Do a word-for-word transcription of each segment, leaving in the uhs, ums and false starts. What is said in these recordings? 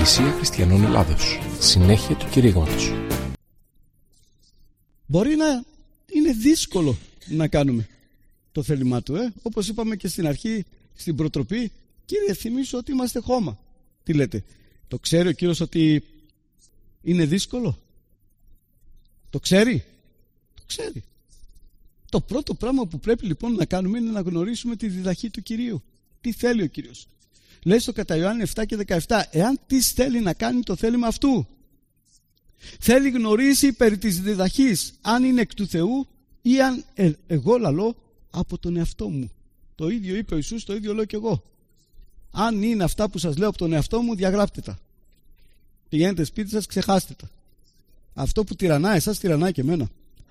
Εκκλησία Χριστιανών Ελλάδος. Συνέχεια του κηρύγματος. Μπορεί να είναι δύσκολο να κάνουμε το θέλημά του, ε? Όπως είπαμε και στην αρχή, στην προτροπή, Κύριε, θυμίσου ότι είμαστε χώμα. Τι λέτε, το ξέρει ο Κύριος ότι είναι δύσκολο? Το ξέρει? Το ξέρει. Το πρώτο πράγμα που πρέπει λοιπόν να κάνουμε είναι να γνωρίσουμε τη διδαχή του Κυρίου. Τι θέλει ο Κύριος? Λέει στο κατά Ιωάννη επτά και δεκαεπτά, εάν τι θέλει να κάνει το θέλημα αυτού. Θέλει γνωρίσει περί της διδαχής, αν είναι εκ του Θεού ή αν ε, εγώ λαλώ από τον εαυτό μου. Το ίδιο είπε ο Ιησούς, το ίδιο λέω και εγώ. Αν είναι αυτά που σας λέω από τον εαυτό μου, διαγράψτε τα. Πηγαίνετε σπίτι σας, ξεχάστε τα. Αυτό που τυραννά εσάς, τυραννά και εμένα.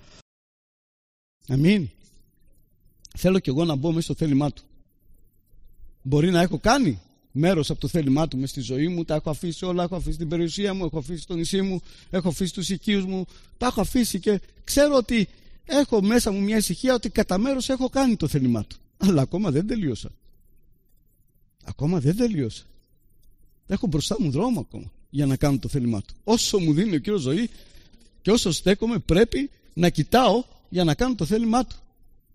Αμήν. Θέλω κι εγώ να μπω μέσα στο θέλημά του. Μπορεί να έχω κάνει μέρος από το θέλημά του μες στη ζωή μου, τα έχω αφήσει όλα, έχω αφήσει την περιουσία μου, έχω αφήσει το νησί μου, έχω αφήσει τους οικείους μου, τα έχω αφήσει και ξέρω ότι έχω μέσα μου μια ησυχία ότι κατά μέρος έχω κάνει το θέλημά του. Αλλά ακόμα δεν τελείωσα. Ακόμα δεν τελείωσα. Έχω μπροστά μου δρόμο ακόμα για να κάνω το θέλημά του. Όσο μου δίνει ο Κύριος ζωή και όσο στέκομαι, πρέπει να κοιτάω για να κάνω το θέλημά του.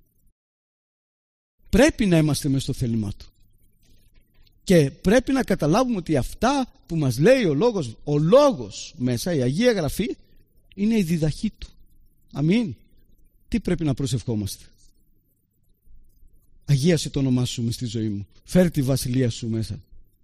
Πρέπει να είμαστε μέσα στο θέλημά του. Και πρέπει να καταλάβουμε ότι αυτά που μας λέει ο λόγος, ο λόγος μέσα, η Αγία Γραφή, είναι η διδαχή του. Αμήν. Τι πρέπει να προσευχόμαστε? Αγίασε το όνομά σου μες στη ζωή μου. Φέρ τη βασιλεία σου μέσα.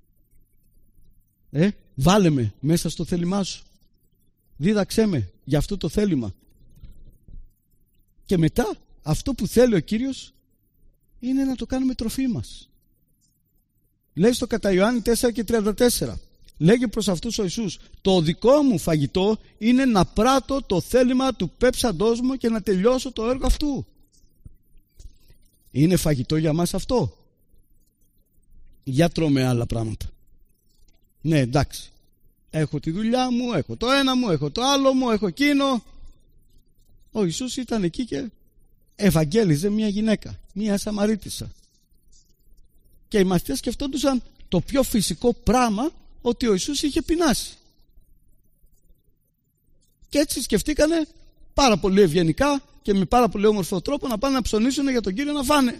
Ε, βάλε με μέσα στο θέλημά σου. Δίδαξέ με για αυτό το θέλημα. Και μετά αυτό που θέλει ο Κύριος είναι να το κάνουμε τροφή μας. Λέει στο κατά Ιωάννη τέσσερα και τριάντα τέσσερα, λέγει προς αυτούς ο Ιησούς, το δικό μου φαγητό είναι να πράττω το θέλημα του πέψαντός μου και να τελειώσω το έργο αυτού. Είναι φαγητό για μας αυτό? Για τρώμε άλλα πράγματα. Ναι, εντάξει, έχω τη δουλειά μου, έχω το ένα μου, έχω το άλλο μου, έχω εκείνο. Ο Ιησούς ήταν εκεί και ευαγγέλιζε μια γυναίκα, μια Σαμαρίτισσα. Και οι μαθητές σκεφτόντουσαν το πιο φυσικό πράγμα, ότι ο Ιησούς είχε πεινάσει. Και έτσι σκεφτήκανε πάρα πολύ ευγενικά και με πάρα πολύ όμορφο τρόπο να πάνε να ψωνίσουν για τον Κύριο να φάνε.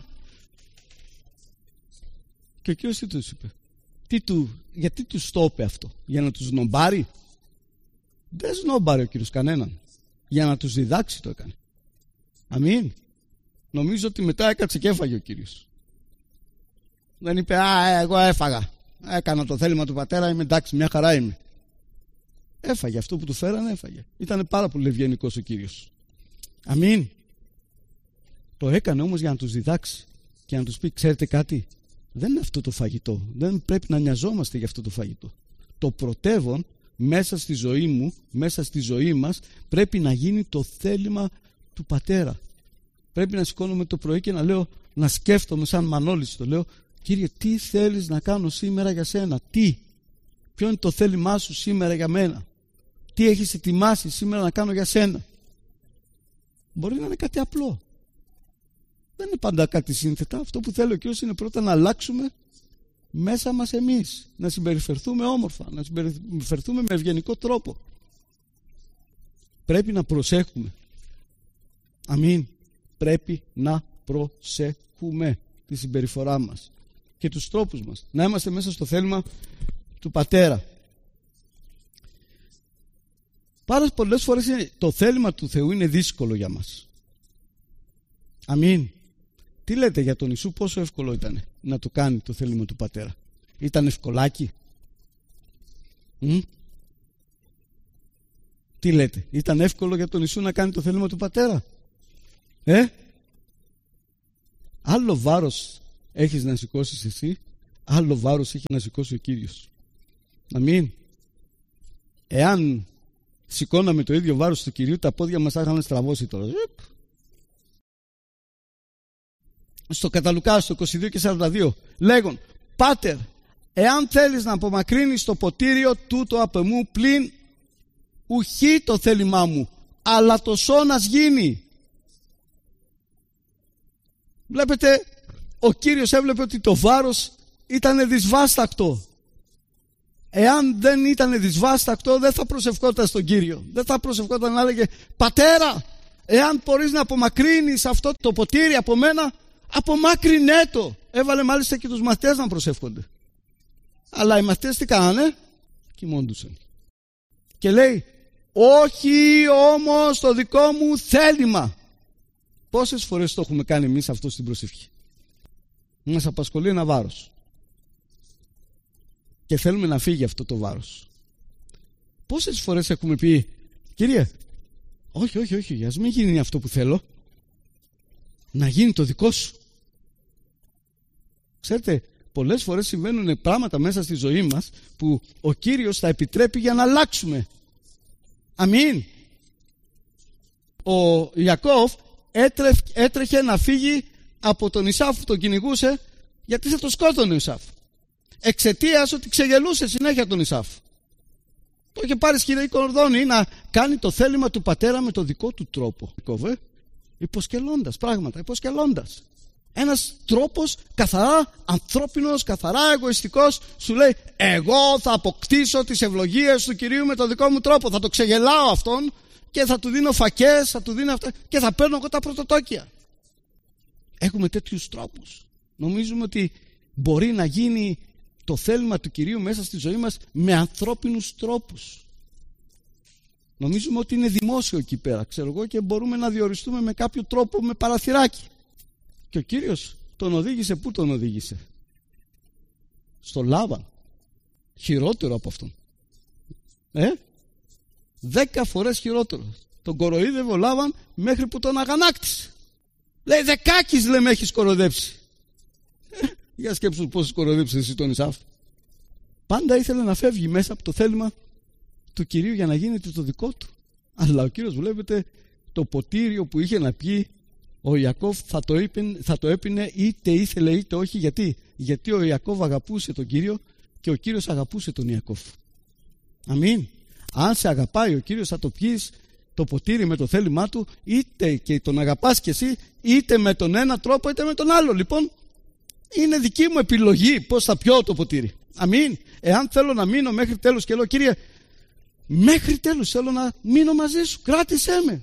Και ο Κύριος τι τους είπε? Τι του, γιατί τους το είπε αυτό? Για να τους νομπάρει? Δεν σνόμπαρε ο Κύριος κανέναν. Για να τους διδάξει το έκανε. Αμήν. Νομίζω ότι μετά έκατσε και έφαγε ο Κύριος. Δεν είπε, α, εγώ έφαγα, έκανα το θέλημα του πατέρα, είμαι εντάξει, μια χαρά είμαι. Έφαγε αυτό που του φέρανε, έφαγε. Ήταν πάρα πολύ ευγενικός ο Κύριος. Αμήν. Το έκανε όμως για να τους διδάξει και να τους πει, ξέρετε κάτι, δεν είναι αυτό το φαγητό, δεν πρέπει να νοιαζόμαστε για αυτό το φαγητό. Το πρωτεύον μέσα στη ζωή μου, μέσα στη ζωή μας, πρέπει να γίνει το θέλημα του πατέρα. Πρέπει να σηκώνομαι το πρωί και να λέω, να σκέφτομαι σαν Μανώλης, το λέω, Κύριε, τι θέλεις να κάνω σήμερα για σένα? Τι? Ποιο είναι το θέλημά σου σήμερα για μένα? Τι έχεις ετοιμάσει σήμερα να κάνω για σένα? Μπορεί να είναι κάτι απλό. Δεν είναι πάντα κάτι σύνθετα. Αυτό που θέλω και είναι πρώτα να αλλάξουμε μέσα μας εμείς. Να συμπεριφερθούμε όμορφα, να συμπεριφερθούμε με ευγενικό τρόπο. Πρέπει να προσέχουμε. Αμήν. Πρέπει να προσέχουμε τη συμπεριφορά μας και τους τρόπους μας, να είμαστε μέσα στο θέλημα του πατέρα. Πάρα πολλές φορές το θέλημα του Θεού είναι δύσκολο για μας. Αμήν. Τι λέτε για τον Ιησού, πόσο εύκολο ήταν να το κάνει το θέλημα του πατέρα? Ήταν ευκολάκι? Μ? Τι λέτε, ήταν εύκολο για τον Ιησού να κάνει το θέλημα του πατέρα? Ε? Άλλο βάρος έχεις να σηκώσεις εσύ, άλλο βάρος έχει να σηκώσει ο Κύριος. Αμήν. Εάν σηκώναμε το ίδιο βάρος του Κυρίου, τα πόδια μας θα είχαν στραβώσει τώρα. Στο κατά Λουκά, στο είκοσι δύο και σαράντα δύο, λέγον, Πάτερ, εάν θέλεις να απομακρύνεις το ποτήριο τούτο από εμού, πλην ουχή το θέλημά μου, αλλά το σώνας γίνει. Βλέπετε, ο Κύριος έβλεπε ότι το βάρος ήταν δυσβάστακτο. εάν δεν ήταν δυσβάστακτο, δεν θα προσευχόταν στον Κύριο. Δεν θα προσευχόταν να έλεγε «Πατέρα, εάν μπορείς να απομακρύνεις αυτό το ποτήρι από μένα, απομάκρυνέ το». Έβαλε μάλιστα και τους μαθητές να προσεύχονται. Αλλά οι μαθητές τι κάνανε? Κοιμώντουσαν. Και λέει «Όχι όμως το δικό μου θέλημα». Πόσες φορές το έχουμε κάνει εμείς αυτό στην προσευχή? Μας απασχολεί ένα βάρος και θέλουμε να φύγει αυτό το βάρος. Πόσες φορές έχουμε πει «Κύριε, όχι, όχι, όχι, ας μην γίνει αυτό που θέλω, να γίνει το δικό σου». Ξέρετε, πολλές φορές συμβαίνουν πράγματα μέσα στη ζωή μας που ο Κύριος τα επιτρέπει για να αλλάξουμε. Αμήν. Ο Ιακώβ έτρεχε, έτρεχε να φύγει από τον Ισάφ που τον κυνηγούσε, γιατί θα τον σκότωνε ο Ισάφ, εξαιτίας ότι ξεγελούσε συνέχεια τον Ισάφ. Το είχε πάρει σκηνή κορδόνι να κάνει το θέλημα του πατέρα με το δικό του τρόπο, υποσκελώντας πράγματα, υποσκελώντας. Ένας τρόπος καθαρά ανθρώπινος, καθαρά εγωιστικός, σου λέει εγώ θα αποκτήσω τις ευλογίες του Κυρίου με το δικό μου τρόπο, θα το ξεγελάω αυτόν και θα του δίνω φακές, θα του δίνω αυτά και θα παίρνω εγώ τα πρωτοτόκια. Έχουμε τέτοιους τρόπους. Νομίζουμε ότι μπορεί να γίνει το θέλημα του Κυρίου μέσα στη ζωή μας με ανθρώπινους τρόπους. Νομίζουμε ότι είναι δημόσιο εκεί πέρα, ξέρω εγώ, και μπορούμε να διοριστούμε με κάποιο τρόπο, με παραθυράκι. Και ο Κύριος τον οδήγησε, πού τον οδήγησε? Στο Λάβαν. Χειρότερο από αυτόν. Ε? Δέκα φορές χειρότερο. Τον κοροϊδεύε ο Λάβαν μέχρι που τον αγανάκτησε. Λέει δεκάκις, λέει, με έχεις κοροϊδέψει. Ε, για σκέψου πόσες κοροϊδέψεις εσύ τον Ισάφ. Πάντα ήθελε να φεύγει μέσα από το θέλημα του Κυρίου για να γίνεται το δικό του. Αλλά ο Κύριος, βλέπετε, το ποτήριο που είχε να πιει ο Ιακώβ θα το, είπε, θα το έπινε είτε ήθελε είτε όχι. Γιατί? Γιατί ο Ιακώβ αγαπούσε τον Κύριο και ο Κύριος αγαπούσε τον Ιακώβ. Αμήν. Αν σε αγαπάει ο Κύριος θα το πιείς το ποτήρι με το θέλημά του, είτε και τον αγαπάς κι εσύ, είτε με τον ένα τρόπο είτε με τον άλλο. Λοιπόν, είναι δική μου επιλογή πώς θα πιω το ποτήρι. Αμήν. Εάν θέλω να μείνω μέχρι τέλος και λέω Κύριε, μέχρι τέλος θέλω να μείνω μαζί σου, κράτησέ με,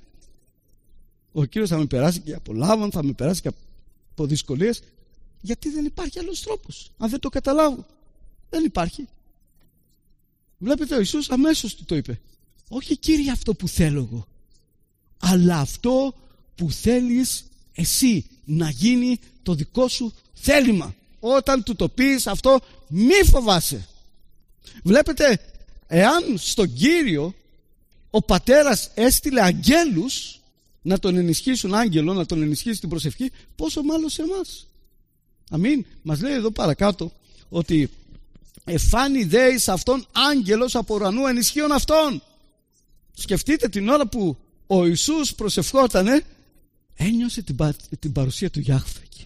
ο Κύριος θα με περάσει και από Λάβαν, θα με περάσει και από δυσκολίες, γιατί δεν υπάρχει άλλος τρόπος. Αν δεν το καταλάβω, δεν υπάρχει. Βλέπετε, ο Ιησούς αμέσως του το είπε. Όχι Κύριε αυτό που θέλω εγώ, αλλά αυτό που θέλεις εσύ, να γίνει το δικό σου θέλημα. Όταν του το πεις αυτό, μη φοβάσαι. Βλέπετε, εάν στον Κύριο ο πατέρας έστειλε αγγέλους να τον ενισχύσουν, άγγελο να τον ενισχύσει την προσευχή, πόσο μάλλον σε εμάς. Αμήν. Μας λέει εδώ παρακάτω ότι εφάνει δε εις αυτόν άγγελος από ουρανού ενισχύων αυτόν. Σκεφτείτε την ώρα που ο Ιησούς προσευχότανε, ένιωσε την, πα, την παρουσία του Γιάχβε εκεί.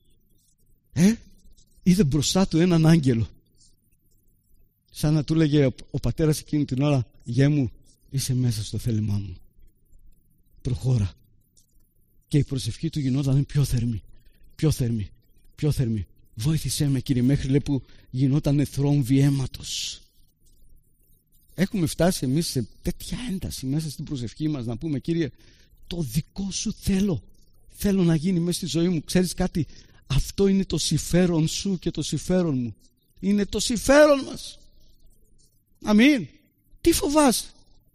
Ε, είδε μπροστά του έναν άγγελο, σαν να του λέγε ο, ο πατέρας εκείνη την ώρα, γέ μου, είσαι μέσα στο θέλημά μου, προχώρα. Και η προσευχή του γινόταν πιο θερμή, πιο θερμή, πιο θερμή. Βόηθησέ με Κύριε, μέχρι λέει που γινόταν θρόμβη αίματος. Έχουμε φτάσει εμείς σε τέτοια ένταση μέσα στην προσευχή μας να πούμε Κύριε, το δικό σου θέλω, θέλω να γίνει μέσα στη ζωή μου. Ξέρεις κάτι, αυτό είναι το συμφέρον σου και το συμφέρον μου, είναι το συμφέρον μας. Αμήν. Τι φοβάσαι?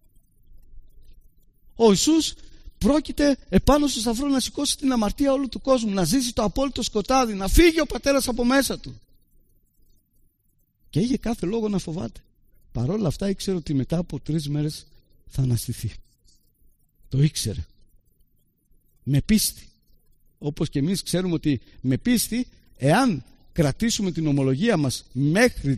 Ο Ιησούς πρόκειται επάνω στο σταυρό να σηκώσει την αμαρτία όλου του κόσμου, να ζήσει το απόλυτο σκοτάδι, να φύγει ο πατέρας από μέσα του. Και είχε κάθε λόγο να φοβάται. Παρ' όλα αυτά ήξερε ότι μετά από τρεις μέρες θα αναστηθεί. Το ήξερε. Με πίστη. Όπως και εμείς ξέρουμε ότι με πίστη, εάν κρατήσουμε την ομολογία μας μέχρι